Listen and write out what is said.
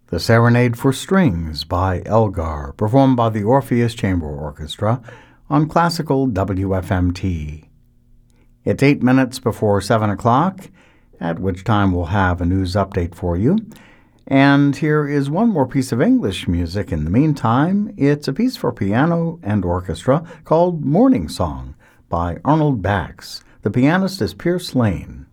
The Serenade for Strings by Elgar, performed by the Orpheus Chamber Orchestra on Classical WFMT. It's 8 minutes before 7 o'clock, at which time we'll have a news update for you. And here is one more piece of English music in the meantime. It's a piece for piano and orchestra called Morning Song by Arnold Bax. The pianist is Pierce Lane.